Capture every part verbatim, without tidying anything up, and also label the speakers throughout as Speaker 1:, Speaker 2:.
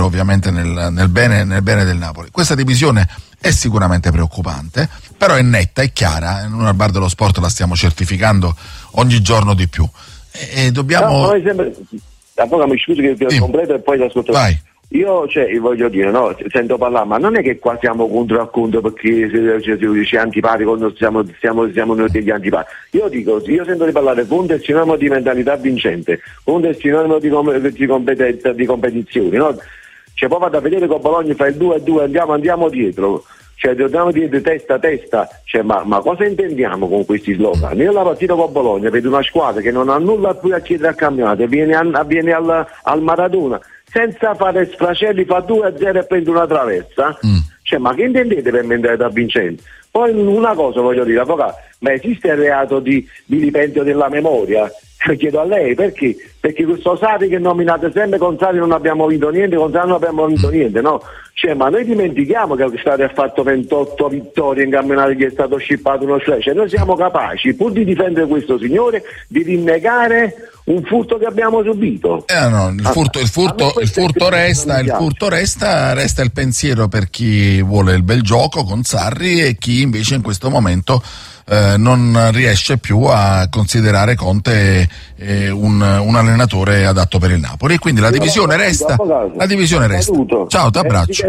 Speaker 1: ovviamente nel, nel, bene, nel bene del Napoli. Questa divisione è sicuramente preoccupante, però è netta, è chiara, noi al Bar dello Sport la stiamo certificando ogni giorno di più e, e dobbiamo...
Speaker 2: No, sempre... mi scusi che ti
Speaker 1: sì.
Speaker 2: completo e poi ti ascolto.
Speaker 1: Vai.
Speaker 2: Io cioè, voglio dire, no, sento parlare, ma non è che qua siamo contro al contro perché se, se, se, se antipatico, non siamo, siamo, siamo noi degli antipatici. Io dico, io sento di parlare, Conte è sinonimo di mentalità vincente, Conte è sinonimo di, com- di competenza, di competizioni, no? Cioè poi vado a vedere con Bologna, fa il due a due, andiamo, andiamo dietro. Cioè dobbiamo dire testa a testa, cioè, ma, ma cosa intendiamo con questi slogan? Io la partita con Bologna vedo una squadra che non ha nulla più a chiedere al campionato, viene, a, viene al, al Maradona senza fare sfracelli, fa due a zero e prende una traversa. Mm. Cioè, ma che intendete per mentalità vincente? Poi una cosa voglio dire, avvocato, ma esiste il reato di vilipendio della memoria? Chiedo a lei perché? Perché questo Sarri che nominate sempre, con Sarri non abbiamo vinto niente, con Sarri non abbiamo vinto niente, no? Cioè, ma noi dimentichiamo che Sarri ha fatto ventotto vittorie in campionato, che è stato scippato uno slash, cioè, noi siamo capaci, pur di difendere questo signore, di rinnegare un furto che abbiamo subito.
Speaker 1: Eh no, il furto, il furto, il furto resta, il furto resta, resta il pensiero per chi vuole il bel gioco con Sarri e chi invece in questo momento eh, non riesce più a considerare Conte eh, un, un allenatore adatto per il Napoli. E quindi la divisione resta. La divisione resta. Ciao, ti abbraccio.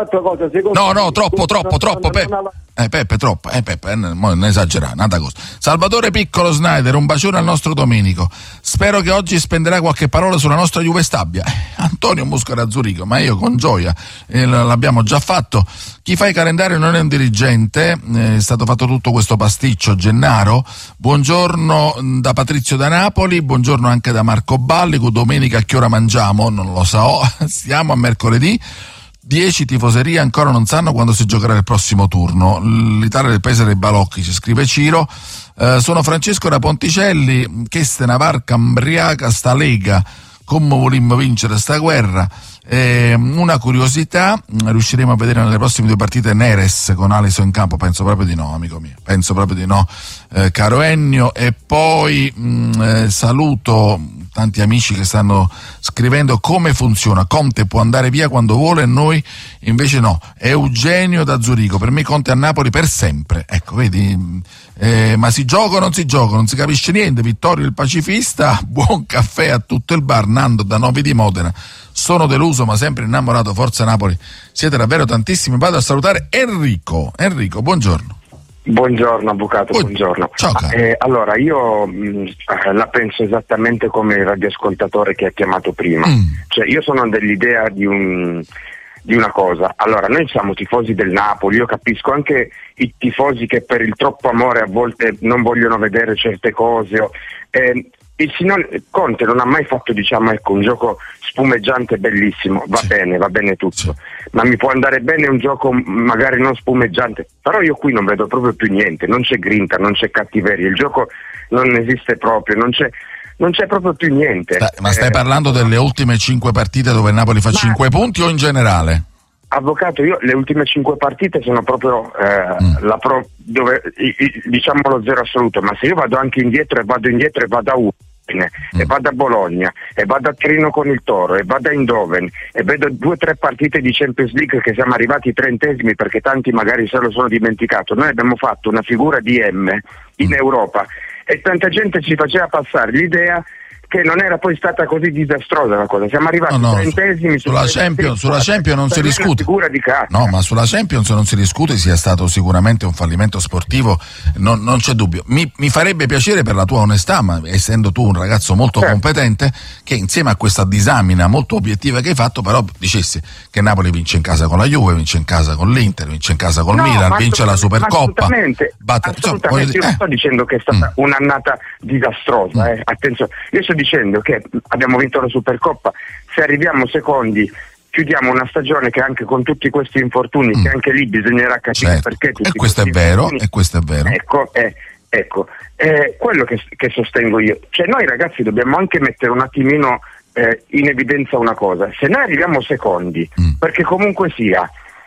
Speaker 1: No, no, troppo, troppo, troppo, Peppe. Eh Peppe, troppo, eh Peppe, eh, non esagerare, nata cosa. Salvatore Piccolo Snyder, un bacione al nostro Domenico. Spero che oggi spenderà qualche parola sulla nostra Juve Stabia. Eh, Antonio Muscara Zurigo, ma io con gioia, eh, l'abbiamo già fatto. Chi fa i calendari non è un dirigente, eh, è stato fatto tutto questo pasticcio. Gennaro, buongiorno da Patrizio da Napoli, buongiorno anche da Marco Ballico. Domenica a che ora mangiamo? Non lo so, siamo a mercoledì. Dieci tifoserie ancora non sanno quando si giocherà il prossimo turno. L'Italia del paese dei balocchi, ci scrive Ciro. Eh, sono Francesco da Ponticelli, che ste una varca ambriaca sta lega, come volimmo vincere sta guerra. Eh, una curiosità, riusciremo a vedere nelle prossime due partite Neres con Alisson in campo? Penso proprio di no, amico mio, penso proprio di no, eh, caro Ennio. E poi mh, eh, saluto tanti amici che stanno scrivendo come funziona. Conte può andare via quando vuole e noi invece no. Eugenio da Zurigo, per me Conte a Napoli per sempre. Ecco, vedi, eh, ma si gioca o non si gioca? Non si capisce niente. Vittorio il pacifista, buon caffè a tutto il bar. Nando da Novi di Modena, sono deluso ma sempre innamorato, forza Napoli, siete davvero tantissimi. Vado a salutare Enrico. Enrico, buongiorno.
Speaker 3: Buongiorno avvocato, buongiorno.
Speaker 1: Ciao,
Speaker 3: eh, allora io mh, la penso esattamente come il radioascoltatore che ha chiamato prima. Mm. Cioè io sono dell'idea di un di una cosa. Allora, noi siamo tifosi del Napoli, io capisco anche i tifosi che per il troppo amore a volte non vogliono vedere certe cose. Eh, il signor Conte non ha mai fatto, diciamo, ecco, un gioco spumeggiante bellissimo, va sì. bene, va bene tutto, sì. ma mi può andare bene un gioco magari non spumeggiante, però io qui non vedo proprio più niente, non c'è grinta, non c'è cattiveria, il gioco non esiste proprio, non c'è non c'è proprio più niente.
Speaker 1: Sta, ma stai eh, parlando delle ultime cinque partite dove il Napoli fa ma, cinque punti o in generale?
Speaker 3: Avvocato, io le ultime cinque partite sono proprio eh, mm. la pro, dove i, i, diciamo lo zero assoluto, ma se io vado anche indietro e vado indietro e vado a Udine mm. e vado a Bologna e vado a Torino con il Toro e vado a Eindhoven e vedo due o tre partite di Champions League che siamo arrivati trentesimi perché tanti magari se lo sono dimenticato, noi abbiamo fatto una figura di M in mm. Europa e tanta gente ci faceva passare l'idea che non era poi stata così disastrosa la cosa. Siamo arrivati no, no, trentesimi
Speaker 1: su, sulla Champions, sulla Champions non si discute.
Speaker 3: Di
Speaker 1: no, ma sulla Champions non si discute, sia stato sicuramente un fallimento sportivo, non, non c'è dubbio. Mi, mi farebbe piacere per la tua onestà, ma essendo tu un ragazzo molto certo. competente, che insieme a questa disamina molto obiettiva che hai fatto, però dicessi che Napoli vince in casa con la Juve, vince in casa con l'Inter, vince in casa col no, Milan, vince la Supercoppa.
Speaker 3: Assolutamente, batte, assolutamente. Insomma, io non sto dicendo che è stata mm. un'annata disastrosa, eh. attenzione, io sto dicendo che abbiamo vinto la Supercoppa, se arriviamo secondi chiudiamo una stagione che anche con tutti questi infortuni, mm. che anche lì bisognerà capire
Speaker 1: certo.
Speaker 3: perché tutti
Speaker 1: e questo è vero
Speaker 3: infortuni,
Speaker 1: e questo è vero
Speaker 3: ecco, eh, ecco eh, quello che, che sostengo io, cioè noi ragazzi dobbiamo anche mettere un attimino eh, in evidenza una cosa, se noi arriviamo secondi mm. perché comunque sia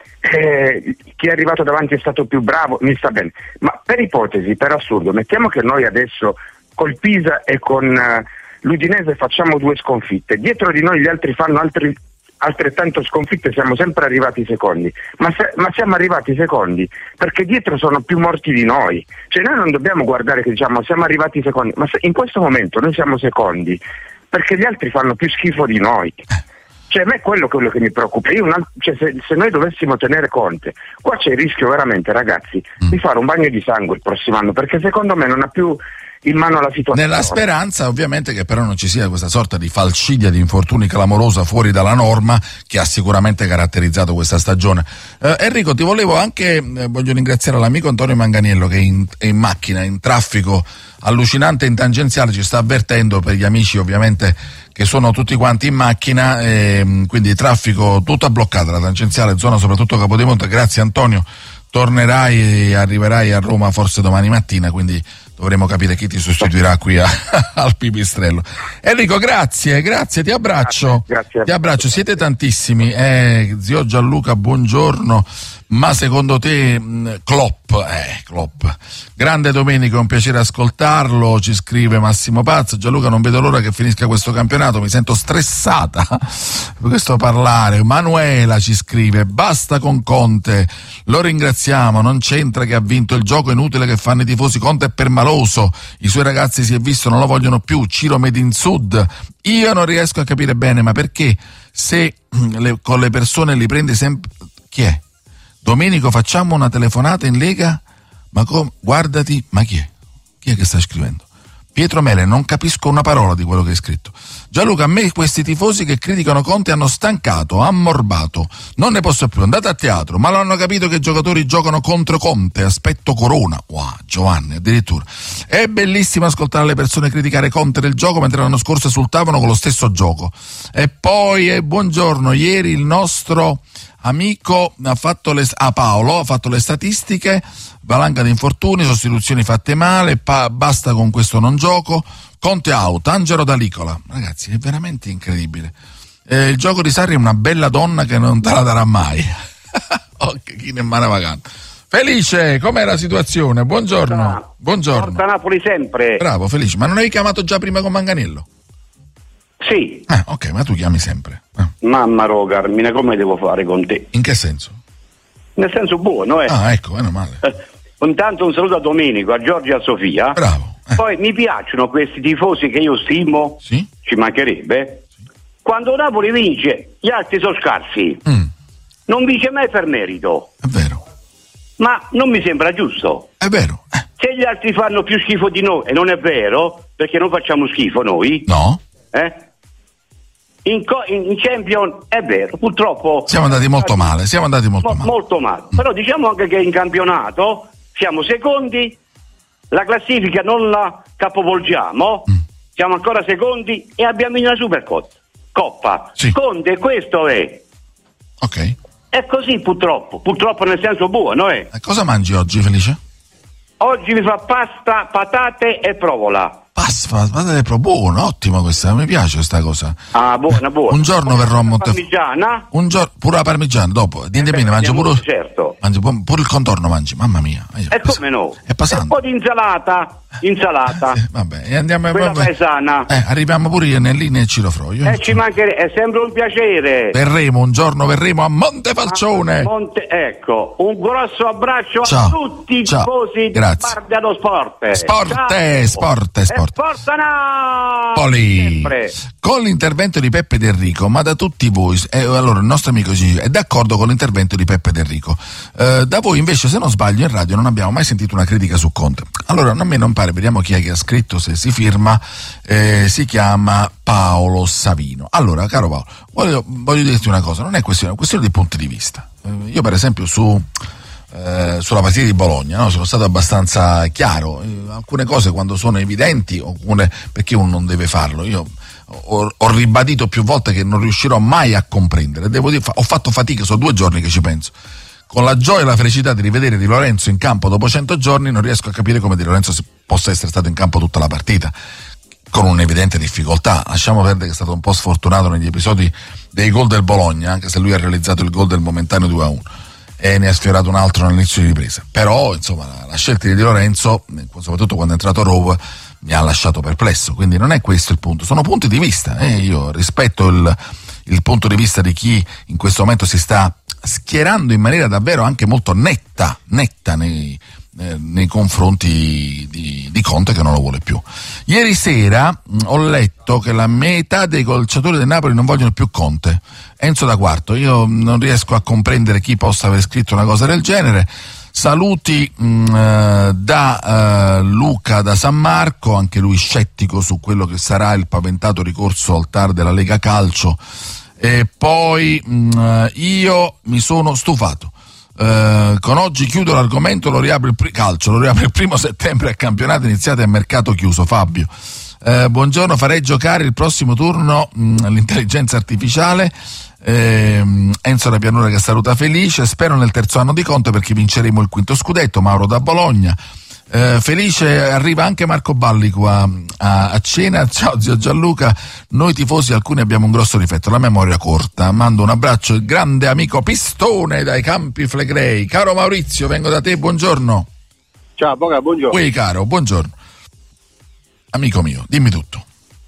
Speaker 3: eh, chi è arrivato davanti è stato più bravo, mi sta bene, ma per ipotesi, per assurdo, mettiamo che noi adesso col Pisa e con uh, l'Udinese facciamo due sconfitte, dietro di noi gli altri fanno altri altrettanto sconfitte, siamo sempre arrivati secondi, ma, se, ma siamo arrivati secondi perché dietro sono più morti di noi. Cioè noi non dobbiamo guardare che diciamo siamo arrivati secondi, ma se, in questo momento noi siamo secondi perché gli altri fanno più schifo di noi. Cioè a me è quello, quello che mi preoccupa. Io un, cioè, se, se noi dovessimo tenere Conte, qua c'è il rischio veramente, ragazzi, mm. di fare un bagno di sangue il prossimo anno, perché secondo me non ha più in mano la situazione.
Speaker 1: Nella speranza ovviamente che però non ci sia questa sorta di falcidia di infortuni clamorosa fuori dalla norma che ha sicuramente caratterizzato questa stagione. eh, Enrico, ti volevo anche eh, voglio ringraziare l'amico Antonio Manganiello che è in, è in macchina, in traffico allucinante in tangenziale, ci sta avvertendo, per gli amici ovviamente che sono tutti quanti in macchina, e quindi traffico tutta bloccata, la tangenziale, zona soprattutto Capodimonte. Grazie Antonio, tornerai e arriverai a Roma forse domani mattina, quindi dovremo capire chi ti sostituirà qui a, al Pipistrello. Enrico, grazie, grazie, ti abbraccio.
Speaker 3: Grazie, grazie.
Speaker 1: Ti abbraccio, siete tantissimi. Eh, zio Gianluca, buongiorno. Ma secondo te mh, Klopp, eh, Klopp, grande Domenico, è un piacere ascoltarlo, ci scrive Massimo Pazzo. Gianluca, non vedo l'ora che finisca questo campionato, mi sento stressata per questo parlare. Manuela ci scrive, basta con Conte, lo ringraziamo, non c'entra che ha vinto il gioco, inutile che fanno i tifosi, Conte è permaloso, i suoi ragazzi si è visto, non lo vogliono più, Ciro Made in Sud. Io non riesco a capire bene, ma perché se le, con le persone li prende sempre, chi è? Domenico, facciamo una telefonata in Lega? Ma come? Guardati, ma chi è? Chi è che sta scrivendo? Pietro Mele, non capisco una parola di quello che hai scritto. Gianluca, a me questi tifosi che criticano Conte hanno stancato, ammorbato. Non ne posso più, andate a teatro, ma non hanno capito che i giocatori giocano contro Conte, aspetto Corona. Wow, Giovanni, addirittura. È bellissimo ascoltare le persone criticare Conte del gioco mentre l'anno scorso esultavano con lo stesso gioco. E poi, eh, buongiorno, ieri il nostro amico ha fatto le, ah, Paolo ha fatto le statistiche, valanga di infortuni, sostituzioni fatte male, pa, basta con questo non gioco, Conte out, Angelo D'Alicola. Ragazzi, è veramente incredibile. Eh, il gioco di Sarri è una bella donna che non te la darà mai. Oh, chi ne mano vagante. Felice, com'è la situazione? Buongiorno. Forza, buongiorno.
Speaker 4: Forza Napoli sempre.
Speaker 1: Bravo Felice, ma non avevi chiamato già prima con Manganiello?
Speaker 4: Sì.
Speaker 1: Ah, ok, ma tu chiami sempre. Ah.
Speaker 4: Mamma ro, Carmine, come devo fare con te?
Speaker 1: In che senso?
Speaker 4: Nel senso buono, eh.
Speaker 1: Ah, ecco, meno male.
Speaker 4: Eh, intanto un saluto a Domenico, a Giorgio e a Sofia.
Speaker 1: Bravo. Eh.
Speaker 4: Poi mi piacciono questi tifosi che io stimo,
Speaker 1: sì?
Speaker 4: Ci mancherebbe. Sì. Quando Napoli vince, gli altri sono scarsi. Mm. Non vince mai per merito.
Speaker 1: È vero.
Speaker 4: Ma non mi sembra giusto.
Speaker 1: È vero. Eh.
Speaker 4: Se gli altri fanno più schifo di noi, e non è vero, perché non facciamo schifo noi.
Speaker 1: No.
Speaker 4: Eh? In, co- in Champions è vero, purtroppo
Speaker 1: siamo andati molto male, siamo andati molto
Speaker 4: mo-
Speaker 1: male.
Speaker 4: Molto male. Mm. Però diciamo anche che in campionato siamo secondi, la classifica non la capovolgiamo, mm. siamo ancora secondi e abbiamo vinto la Supercoppa. Coppa.
Speaker 1: Sì.
Speaker 4: Conte, questo è.
Speaker 1: Ok.
Speaker 4: È così purtroppo, purtroppo nel senso buono, eh.
Speaker 1: E cosa mangi oggi, Felice?
Speaker 4: Oggi mi fa pasta, patate e provola.
Speaker 1: Pasta, patate, pro buono, ottimo questa, mi piace questa cosa.
Speaker 4: Ah, buona, buona.
Speaker 1: Un giorno
Speaker 4: pure
Speaker 1: verrò a Montefeltro.
Speaker 4: Parmigiana?
Speaker 1: Un giorno, pure la parmigiana, dopo. Niente bene, mangio pure.
Speaker 4: Certo.
Speaker 1: Mangi pure il contorno, mangi, mamma mia.
Speaker 4: E come no?
Speaker 1: È passando.
Speaker 4: Un po' di insalata, insalata.
Speaker 1: Eh, vabbè, e andiamo
Speaker 4: quella
Speaker 1: vabbè.
Speaker 4: paesana.
Speaker 1: Eh, arriviamo pure io nel linea e Cilofroio.
Speaker 4: Eh, ci mancherebbe, è sempre un piacere.
Speaker 1: Verremo, un giorno verremo a Montefalcione.
Speaker 4: Monte, ecco, un grosso abbraccio
Speaker 1: ciao,
Speaker 4: a tutti i tifosi di Parte allo Sport.
Speaker 1: Sport,
Speaker 4: ciao.
Speaker 1: sport, sport.
Speaker 4: Forza Napoli!
Speaker 1: Sempre. Con l'intervento di Peppe D'Enrico, ma da tutti voi, eh, allora il nostro amico Gigi è d'accordo con l'intervento di Peppe D'Enrico. Eh, da voi invece, se non sbaglio, in radio non abbiamo mai sentito una critica su Conte. Allora, a me non pare, vediamo chi è che ha scritto, se si firma, eh, si chiama Paolo Savino. Allora, caro Paolo, voglio, voglio dirti una cosa, non è questione, è questione di punti di vista. Eh, io per esempio su eh, sulla partita di Bologna, no, sono stato abbastanza chiaro. Eh, alcune cose quando sono evidenti, alcune, perché uno non deve farlo? Io ho, ho ribadito più volte che non riuscirò mai a comprendere. Devo dire, ho fatto fatica, sono due giorni che ci penso. Con la gioia e la felicità di rivedere Di Lorenzo in campo dopo cento giorni, non riesco a capire come Di Lorenzo possa essere stato in campo tutta la partita, con un'evidente difficoltà. Lasciamo perdere che è stato un po' sfortunato negli episodi dei gol del Bologna, anche se lui ha realizzato il gol del momentaneo due a uno e ne ha sfiorato un altro all'inizio di ripresa. Però insomma la, la scelta di Di Lorenzo, soprattutto quando è entrato Rove, mi ha lasciato perplesso, quindi non è questo il punto, sono punti di vista. Eh, io rispetto il, il punto di vista di chi in questo momento si sta schierando in maniera davvero anche molto netta, netta nei, eh, nei confronti di, di Conte, che non lo vuole più. Ieri sera mh, ho letto che la metà dei calciatori del Napoli non vogliono più Conte. Enzo da Quarto, io non riesco a comprendere chi possa aver scritto una cosa del genere. Saluti mh, da uh, Luca da San Marco, anche lui scettico su quello che sarà il paventato ricorso al T A R della Lega Calcio. E poi mh, io mi sono stufato. Uh, con oggi chiudo l'argomento, lo riapro il pr- calcio, lo riapro il primo settembre a campionato iniziato e a mercato chiuso. Fabio. Uh, buongiorno, farei giocare il prossimo turno mh, l'intelligenza artificiale. Eh, Enzo da Pianura che saluta felice, spero nel terzo anno di Conte perché vinceremo il quinto scudetto. Mauro da Bologna, eh, felice, arriva anche Marco Balli qua a, a cena. Ciao zio Gianluca, noi tifosi alcuni abbiamo un grosso difetto, la memoria corta. Mando un abbraccio il grande amico Pistone dai Campi Flegrei. Caro Maurizio, vengo da te, buongiorno.
Speaker 5: Ciao Boca, buongiorno.
Speaker 1: Ui caro, buongiorno amico mio, dimmi tutto.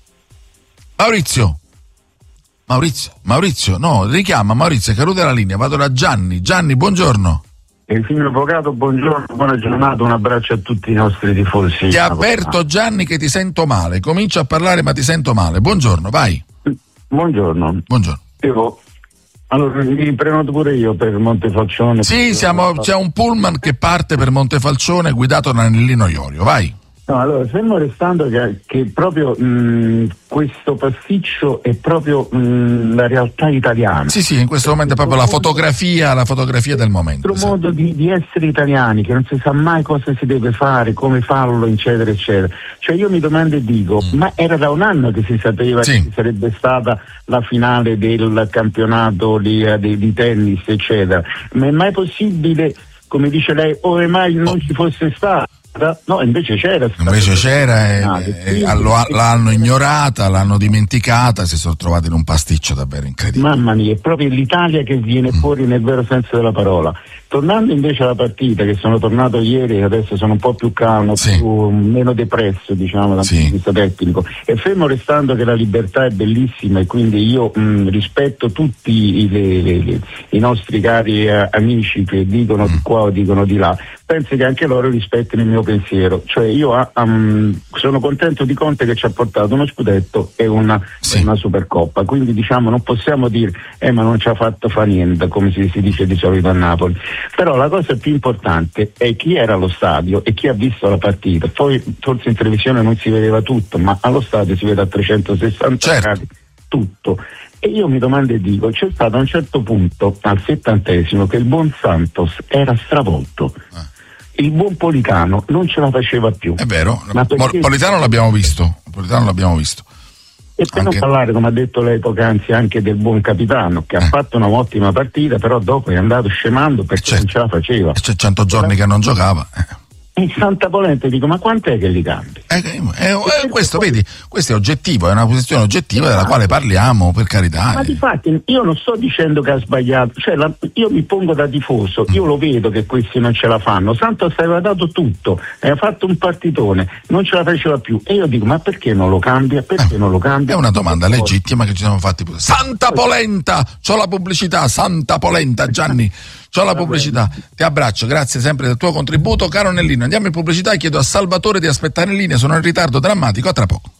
Speaker 1: Maurizio Maurizio, Maurizio, no, richiama Maurizio, è caduta la linea, vado da Gianni. Gianni, buongiorno.
Speaker 6: Il signor avvocato, buongiorno, buona giornata, un abbraccio a tutti i nostri tifosi.
Speaker 1: Ti avverto Gianni che ti sento male, comincio a parlare ma ti sento male. Buongiorno, vai.
Speaker 6: Buongiorno.
Speaker 1: Buongiorno.
Speaker 6: Io, allora, mi prenoto pure io per Montefalcione.
Speaker 1: Sì, siamo, c'è un pullman che parte per Montefalcione guidato da Nellino Iorio, vai.
Speaker 6: No, allora, fermo restando che, che proprio mh, questo pasticcio è proprio mh, la realtà italiana.
Speaker 1: Sì, sì, in questo momento è proprio la fotografia, la fotografia del momento.
Speaker 6: Il nostro modo di, di essere italiani, che non si sa mai cosa si deve fare, come farlo, eccetera, eccetera. Cioè io mi domando e dico, mm. ma era da un anno che si sapeva sì. che ci sarebbe stata la finale del campionato di, di, di tennis, eccetera. Ma è mai possibile, come dice lei, ove mai non oh. ci fosse stato? No, invece c'era.
Speaker 1: Invece c'era e, e, e lo, l'hanno ignorata, l'hanno dimenticata, si sono trovati in un pasticcio davvero incredibile.
Speaker 6: Mamma mia, è proprio l'Italia che viene mm. fuori nel vero senso della parola. Tornando invece alla partita, che sono tornato ieri e adesso sono un po' più calmo, sì. più, meno depresso, diciamo, dal sì. punto di vista tecnico. E fermo restando che la libertà è bellissima e quindi io mh, rispetto tutti i, le, le, le, i nostri cari eh, amici che dicono mm. di qua o dicono di là, penso che anche loro rispettino il mio pensiero. Cioè io um, sono contento di Conte che ci ha portato uno scudetto e una, sì. una Supercoppa, quindi diciamo non possiamo dire eh ma non ci ha fatto fa niente, come si, si dice di solito a Napoli. Però la cosa più importante è chi era allo stadio e chi ha visto la partita. Poi forse in televisione non si vedeva tutto, ma allo stadio si vede a trecentosessanta certo. gradi tutto. E io mi domando e dico, c'è stato a un certo punto, al settantesimo, che il buon Santos era stravolto. Ah. Il buon Politano non ce la faceva più.
Speaker 1: È vero, ma perché... Politano l'abbiamo visto, Politano l'abbiamo visto.
Speaker 6: E per anche... non parlare, come ha detto lei poc'anzi, anche del buon Capitano, che eh. ha fatto un'ottima partita, però dopo è andato scemando perché c'è, non ce la faceva.
Speaker 1: C'è cento giorni che non giocava. Eh.
Speaker 6: In Santa Polente dico, ma quant'è che li cambi?
Speaker 1: Eh, eh, eh, questo, vedi, questo è oggettivo, è una posizione oggettiva della quale parliamo, per carità.
Speaker 6: Ma
Speaker 1: eh.
Speaker 6: difatti io non sto dicendo che ha sbagliato, cioè la, io mi pongo da tifoso, io lo vedo che questi non ce la fanno. Santos aveva dato tutto, aveva fatto un partitone, non ce la faceva più. E io dico, ma perché non lo cambia? Perché eh, non lo cambia?
Speaker 1: È una domanda legittima che ci siamo fatti. Santa Polenta! C'ho la pubblicità, Santa Polenta, Gianni. C'ho la pubblicità, ti abbraccio, grazie sempre del tuo contributo, caro Nellino. Andiamo in pubblicità e chiedo a Salvatore di aspettare in linea, sono in ritardo drammatico, a tra poco.